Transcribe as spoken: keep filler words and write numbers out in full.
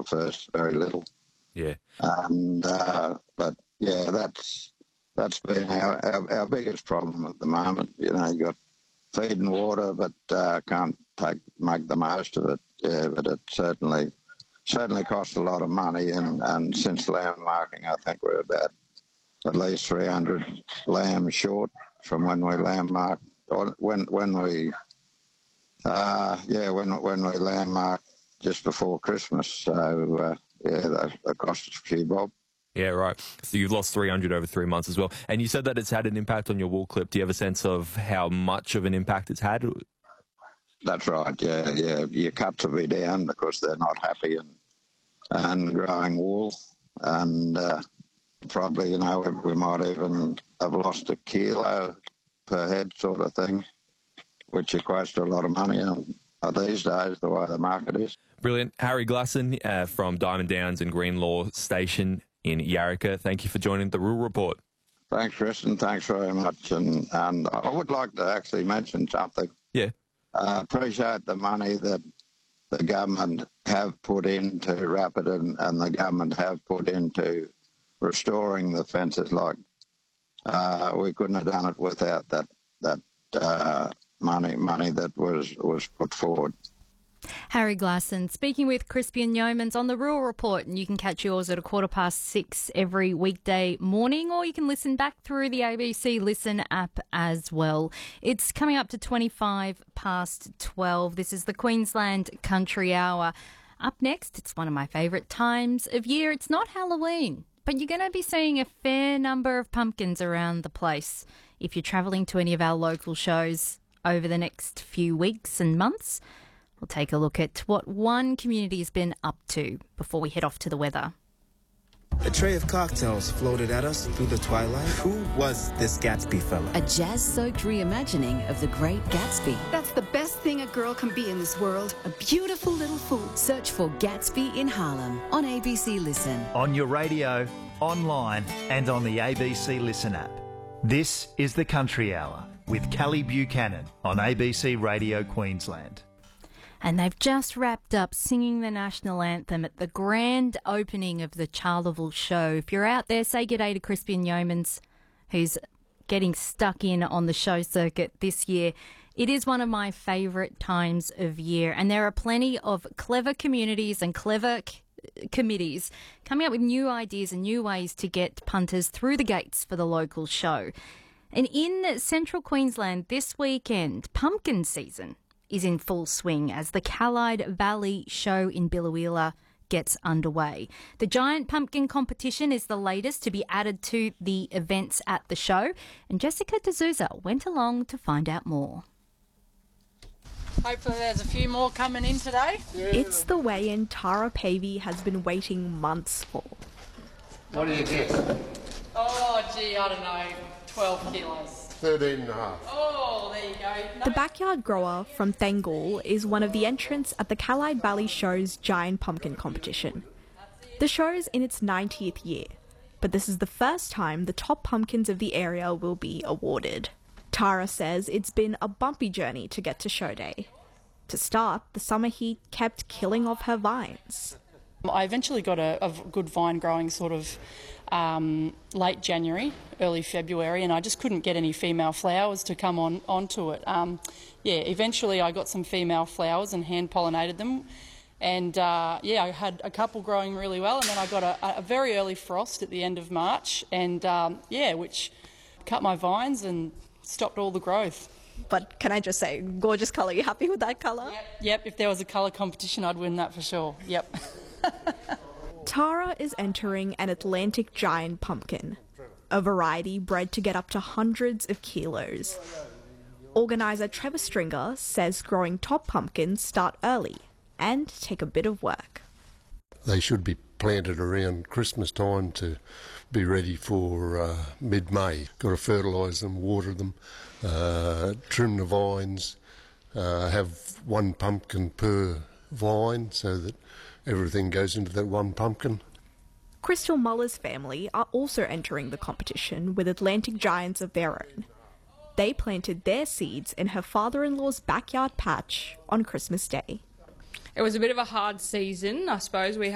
first, very little. Yeah. And uh, but yeah, that's that's been our, our our biggest problem at the moment. You know, you got feed and water, but uh, can't take make the most of it. Yeah, but it certainly certainly costs a lot of money, and, and since landmarking, I think we're about at least three hundred lambs short from when we landmarked. Or when when we uh, yeah when when we landmarked just before Christmas. So uh, yeah, that, that cost us a few bob. Yeah, right. So you've lost three hundred over three months as well. And you said that it's had an impact on your wool clip. Do you have a sense of how much of an impact it's had? That's right, yeah, yeah. Your cuts will be down because they're not happy and, and growing wool. And uh, probably, you know, we, we might even have lost a kilo per head sort of thing, which equates to a lot of money on, on these days, the way the market is. Brilliant. Harry Glasson uh, from Diamond Downs and Greenlaw Station in Yarraka. Thank you for joining the Rural Report. Thanks, Chris, and thanks very much. And, and I would like to actually mention something. Yeah. I uh, appreciate the money that the government have put into Rapid and, and the government have put into restoring the fences. Like uh, we couldn't have done it without that that uh, money money that was was put forward. Harry Glasson speaking with Crispian Yeomans on the Rural Report, and you can catch yours at a quarter past six every weekday morning, or you can listen back through the A B C Listen app as well. It's coming up to twenty-five past twelve. This is the Queensland Country Hour. Up next, it's one of my favourite times of year. It's not Halloween, but you're going to be seeing a fair number of pumpkins around the place if you're travelling to any of our local shows over the next few weeks and months. We'll take a look at what one community has been up to before we head off to the weather. A tray of cocktails floated at us through the twilight. Who was this Gatsby fella? A jazz-soaked reimagining of The Great Gatsby. That's the best thing a girl can be in this world. A beautiful little fool. Search for Gatsby in Harlem on A B C Listen. On your radio, online and on the A B C Listen app. This is the Country Hour with Kelly Buchanan on A B C Radio Queensland. And they've just wrapped up singing the national anthem at the grand opening of the Charleville show. If you're out there, say g'day to Crispian Yeomans, who's getting stuck in on the show circuit this year. It is one of my favourite times of year, and there are plenty of clever communities and clever c- committees coming up with new ideas and new ways to get punters through the gates for the local show. And in central Queensland this weekend, pumpkin season is in full swing as the Callide Valley Show in Biloela gets underway. The Giant Pumpkin Competition is the latest to be added to the events at the show, and Jessica D'Souza went along to find out more. Hopefully there's a few more coming in today. It's the weigh-in Tara Pavey has been waiting months for. What do you get? Oh, gee, I don't know, twelve kilos. thirteen and a half. Oh, there you go. No. The backyard grower from Thangool is one of the entrants at the Callide Valley Show's Giant Pumpkin Competition. The show's in its ninetieth year, but this is the first time the top pumpkins of the area will be awarded. Tara says it's been a bumpy journey to get to show day. To start, the summer heat kept killing off her vines. I eventually got a, a good vine growing sort of um, late January, early February, and I just couldn't get any female flowers to come on onto it. Um, yeah, eventually I got some female flowers and hand pollinated them, and uh, yeah, I had a couple growing really well, and then I got a, a very early frost at the end of March, and um, yeah, which cut my vines and stopped all the growth. But can I just say, gorgeous colour. You happy with that colour? Yep, yep. If there was a colour competition, I'd win that for sure. Yep. Tara is entering an Atlantic giant pumpkin, a variety bred to get up to hundreds of kilos. Organiser Trevor Stringer says growing top pumpkins start early and take a bit of work. They should be planted around Christmas time to be ready for uh, mid-May. Got to fertilise them, water them, uh, trim the vines, uh, have one pumpkin per vine so that everything goes into that one pumpkin. Crystal Muller's family are also entering the competition with Atlantic giants of their own. They planted their seeds in her father-in-law's backyard patch on Christmas Day. It was a bit of a hard season, I suppose. We